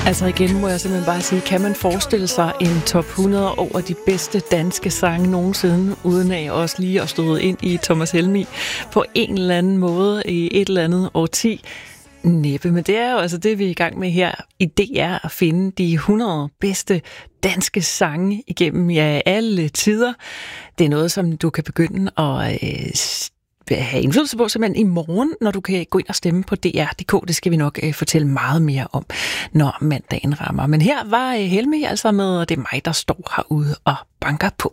Altså igen må jeg simpelthen bare sige, kan man forestille sig en top 100 over de bedste danske sange nogensinde, uden af også lige at stå ind i Thomas Helmig på en eller anden måde i et eller andet årti? Næppe, men det er jo altså det, vi er i gang med her i DR, at finde de 100 bedste danske sange igennem alle tider. Det er noget, som du kan begynde at have indflydelse på simpelthen i morgen, når du kan gå ind og stemme på DR.dk. Det skal vi nok fortælle meget mere om, når mandagen rammer. Men her var Helmig altså med, og det er mig, der står herude og banker på.